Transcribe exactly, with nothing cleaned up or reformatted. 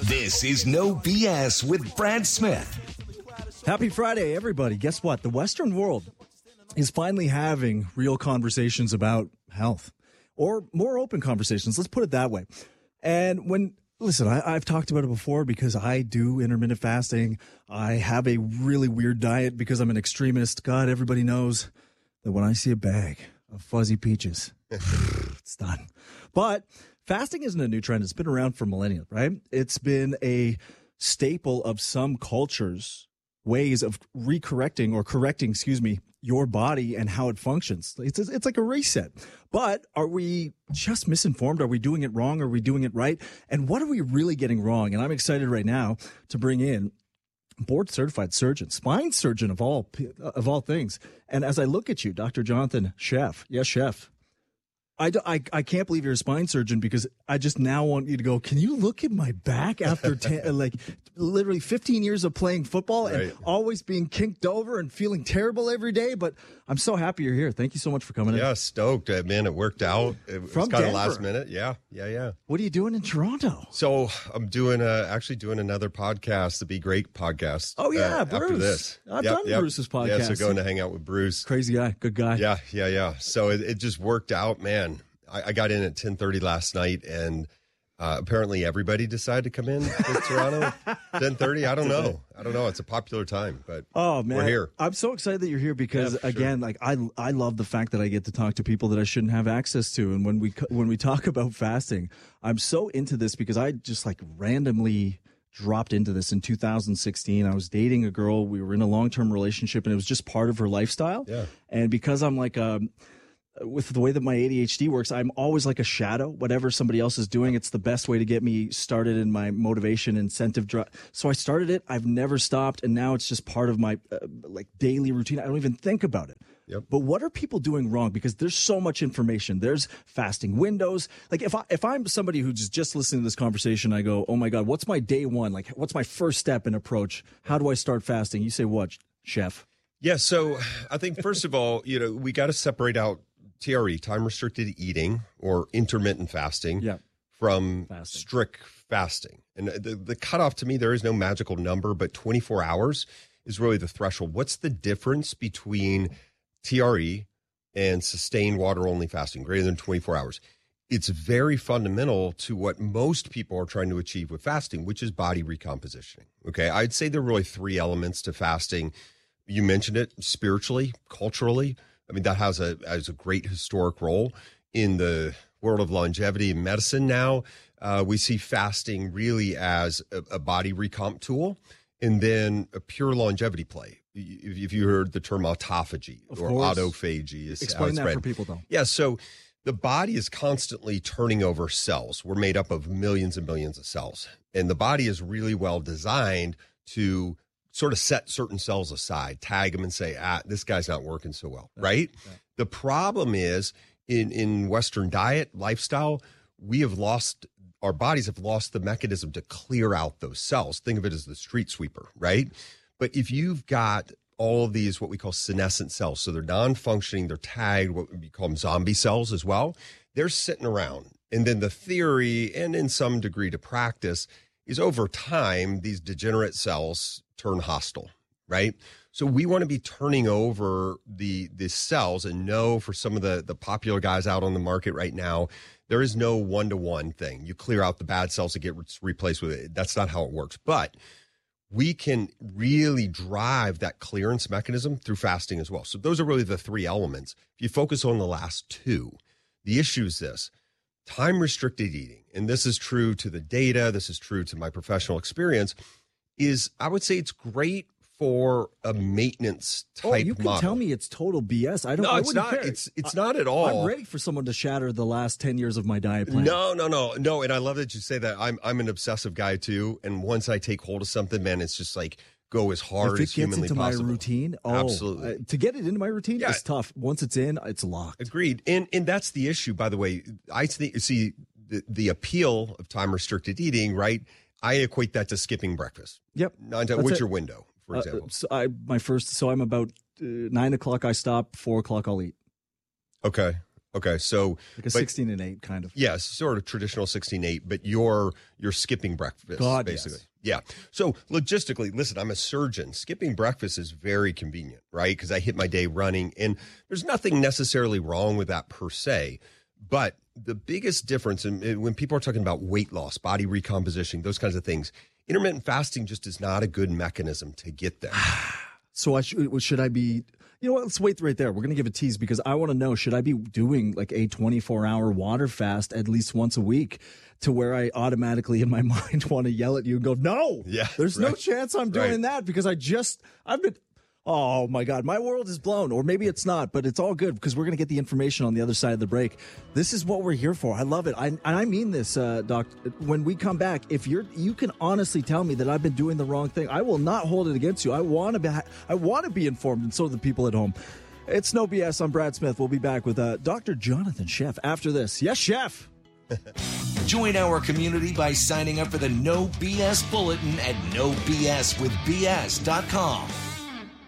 This is No B S with Brad Smith. Happy Friday, everybody. Guess what? The Western world is finally having real conversations about health, or more open conversations. Let's put it that way. And when, listen, I, I've talked about it before because I do intermittent fasting. I have a really weird diet because I'm an extremist. God, everybody knows that when I see a bag of fuzzy peaches, it's done. But fasting isn't a new trend. It's been around for millennia, right? It's been a staple of some cultures' ways of recorrecting or correcting, excuse me, your body and how it functions. It's it's like a reset. But are we just misinformed? Are we doing it wrong? Are we doing it right? And what are we really getting wrong? And I'm excited right now to bring in board certified surgeon, spine surgeon of all of all things. And as I look at you, Doctor Jonathan Sheff, yes, Chef. I, I, I can't believe you're a spine surgeon because I just now want you to go, can you look at my back after ten, like literally fifteen years of playing football and right. always being kinked over and feeling terrible every day? But I'm so happy you're here. Thank you so much for coming yeah, in. Yeah, stoked. Uh, man, it worked out. It From was kind of Denver. last minute. Yeah, yeah, yeah. What are you doing in Toronto? So I'm doing a, actually doing another podcast, the Be Great podcast. Oh, yeah, uh, Bruce. After this. I've yep, done yep. Bruce's podcast. Yeah, so going to hang out with Bruce. Crazy guy, good guy. Yeah, yeah, yeah. So it, it just worked out, man. I, I got in at ten thirty last night, and uh, apparently everybody decided to come in to Toronto ten thirty. I don't know. I don't know. It's a popular time, but oh man, we're here. I'm so excited that you're here because yeah, again, sure. like I, I love the fact that I get to talk to people that I shouldn't have access to. And when we when we talk about fasting, I'm so into this because I just like randomly dropped into this in two thousand sixteen. I was dating a girl. We were in a long-term relationship, and it was just part of her lifestyle. Yeah. And because I'm like um. with the way that my A D H D works, I'm always like a shadow. Whatever somebody else is doing, it's the best way to get me started in my motivation, incentive drive. So I started it. I've never stopped, and now it's just part of my uh, like daily routine. I don't even think about it. Yep. But what are people doing wrong? Because there's so much information. There's fasting windows. Like if I if I'm somebody who's just listening to this conversation, I go, oh my God, what's my day one? Like what's my first step and approach? How do I start fasting? You say what, Chef? Yeah. So I think first of all, you know, we got to separate out T R E, time restricted eating, or intermittent fasting, yeah. from fasting. strict fasting. And the, the cutoff to me, there is no magical number, but twenty-four hours is really the threshold. What's the difference between T R E and sustained water only fasting, greater than twenty-four hours? It's very fundamental to what most people are trying to achieve with fasting, which is body recompositioning. Okay. I'd say there are really three elements to fasting. You mentioned it: spiritually, culturally. I mean, that has a has a great historic role in the world of longevity and medicine now. Uh, we see fasting really as a, a body recomp tool, and then a pure longevity play. If, if you heard the term autophagy of or course. autophagy. Is Explain that read. for people, though. Yeah, so the body is constantly turning over cells. We're made up of millions and millions of cells, and the body is really well designed to sort of set certain cells aside, tag them and say, ah, this guy's not working so well, right? Yeah. The problem is in, in Western diet, lifestyle, we have lost, our bodies have lost the mechanism to clear out those cells. Think of it as the street sweeper, right? But if you've got all of these, what we call senescent cells, so they're non-functioning, they're tagged, what we call them zombie cells as well, they're sitting around. And then the theory, and in some degree to practice, is over time, these degenerate cells turn hostile, right? So we want to be turning over the the cells, and know for some of the, the popular guys out on the market right now, there is no one-to-one thing. You clear out the bad cells to get re- replaced with it. That's not how it works. But we can really drive that clearance mechanism through fasting as well. So those are really the three elements. If you focus on the last two, the issue is this: time-restricted eating, and this is true to the data, this is true to my professional experience, is I would say it's great for a maintenance type Oh, you can model. tell me it's total B S. I don't. No, I it's wouldn't not. care. It's it's I, not at all. I'm ready for someone to shatter the last ten years of my diet plan. No, no, no, no. And I love that you say that. I'm I'm an obsessive guy too. And once I take hold of something, man, it's just like go as hard if it as gets humanly into possible. my routine, oh, Absolutely. uh, to get it into my routine, Yeah. it's tough. Once it's in, it's locked. Agreed. And and that's the issue, by the way. I think, see the, the appeal of time restricted eating, right? I equate that to skipping breakfast. Yep. Nine times, what's your window, for example? Uh, so I my first. So I'm about uh, nine o'clock. I stop. Four o'clock. I'll eat. Okay. Okay, so like a but, sixteen and eight kind of. Yes, sort of traditional sixteen eight, but you're you're skipping breakfast, God, basically. yes. Yeah. So logistically, listen, I'm a surgeon. Skipping breakfast is very convenient, right? Because I hit my day running, and there's nothing necessarily wrong with that per se. But the biggest difference, in, when people are talking about weight loss, body recomposition, those kinds of things, intermittent fasting just is not a good mechanism to get there. So I should, should I be, you know what, let's wait right there. We're going to give a tease because I want to know, should I be doing like a twenty-four hour water fast at least once a week to where I automatically in my mind want to yell at you and go, no, yeah, there's right. no chance I'm doing right. that because I just, I've been, oh my God, my world is blown. Or maybe it's not, but it's all good because we're going to get the information on the other side of the break. This is what we're here for. I love it. I, and I mean this, uh, Doc. When we come back, if you're, you can honestly tell me that I've been doing the wrong thing. I will not hold it against you. I want to be, I want to be informed, and so do the people at home. It's No B S. I'm Brad Smith. We'll be back with uh, Doctor Jonathan Sheff after this. Yes, Chef. Join our community by signing up for the No B S Bulletin at no b s with b s dot com.